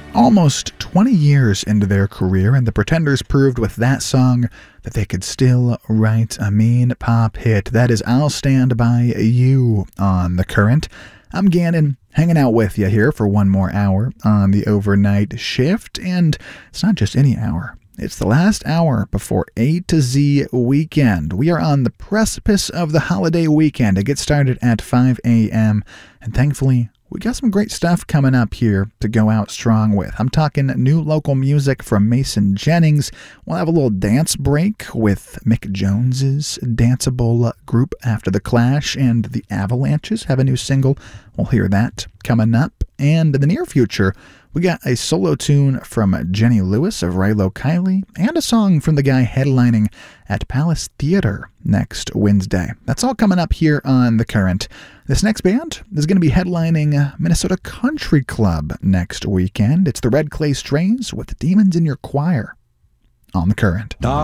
Almost 20 years into their career, and the Pretenders proved with that song that they could still write a mean pop hit. That is I'll Stand By You on The Current. I'm Gannon, hanging out with you here for one more hour on the overnight shift, and it's not just any hour. It's the last hour before A to Z weekend. We are on the precipice of the holiday weekend. It gets started at 5 a.m., and thankfully, we got some great stuff coming up here to go out strong with. I'm talking new local music from Mason Jennings. We'll have a little dance break with Mick Jones's danceable group After the Clash, and the Avalanches have a new single. We'll hear that coming up. And in the near future, we got a solo tune from Jenny Lewis of Rilo Kiley, and a song from the guy headlining at Palace Theater next Wednesday. That's all coming up here on The Current. This next band is going to be headlining Minnesota Country Club next weekend. It's the Red Clay Strains with Demons in Your Choir on The Current.